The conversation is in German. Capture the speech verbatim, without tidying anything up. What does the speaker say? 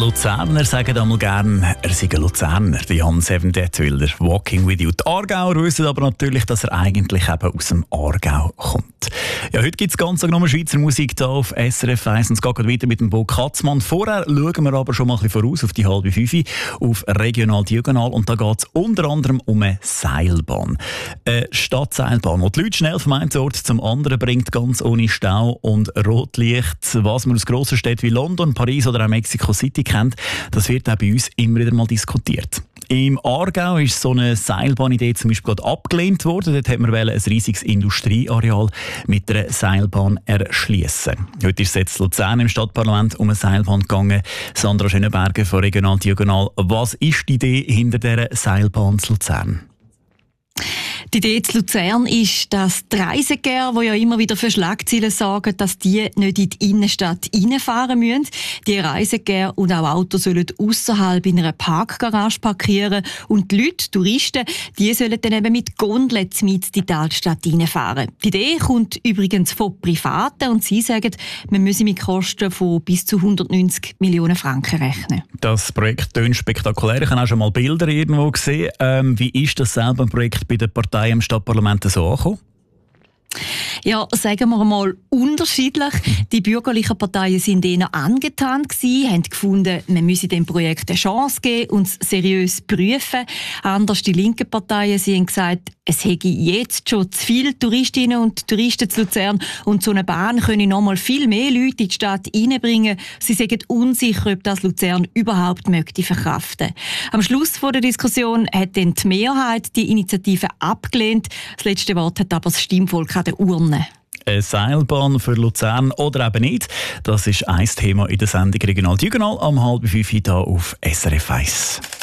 Luzerner sagen einmal gerne, er sei ein Luzerner, der Jan Seven Deadwiller, Walking with you. Die Aargauer wissen aber natürlich, dass er eigentlich eben aus dem Aargau kommt. Ja, heute gibt es ganz genau Schweizer Musik hier auf S R F eins und es geht weiter mit dem Bo Katzmann. Vorher schauen wir aber schon mal ein bisschen voraus auf die halbe Fünfe, auf Regional Diagonal, und da geht es unter anderem um eine Seilbahn. Eine Stadtseilbahn, die die Leute schnell vom einen Ort zum anderen bringt, ganz ohne Stau und Rotlicht. Was man aus grossen Städten wie London, Paris oder auch Mexico City kennt, das wird auch bei uns immer wieder mal diskutiert. Im Aargau ist so eine Seilbahnidee zum Beispiel gerade abgelehnt worden. Dort hat man ein riesiges Industrieareal mit einer Seilbahn erschliessen. Heute ist es jetzt Luzern im Stadtparlament um eine Seilbahn gegangen. Sandra Schönenberger von Regional Diagonal. Was ist die Idee hinter dieser Seilbahn zu Luzern? Die Idee zu Luzern ist, dass die Reisegänger, die ja immer wieder für Schlagzeilen sorgen, dass die nicht in die Innenstadt reinfahren müssen. Die Reisegänger und auch Autos sollen ausserhalb in einer Parkgarage parkieren. Und die Leute, Touristen, die sollen dann eben mit Gondeln mit in die Altstadt reinfahren. Die Idee kommt übrigens von Privaten und sie sagen, man müsse mit Kosten von bis zu hundertneunzig Millionen Franken rechnen. Das Projekt tönt spektakulär. Ich habe auch schon mal Bilder irgendwo gesehen. Ähm, wie ist das selbe Projekt bei der Partei im Stadtparlament so angekommen? Ja, sagen wir mal unterschiedlich. Die bürgerlichen Parteien sind eher angetan gewesen, haben gefunden, man müsse dem Projekt eine Chance geben und es seriös prüfen. Anders die linken Parteien, sie haben gesagt, es hätte jetzt schon zu viele Touristinnen und Touristen zu Luzern und so eine Bahn könne noch mal viel mehr Leute in die Stadt reinbringen. Sie sagen unsicher, ob das Luzern überhaupt möchte verkraften. Am Schluss vor der Diskussion hat dann die Mehrheit die Initiative abgelehnt. Das letzte Wort hat aber das Stimmvolk an der Urne. Eine Seilbahn für Luzern oder eben nicht, das ist ein Thema in der Sendung Regional Diagonal am halb fünf hier auf S R F eins.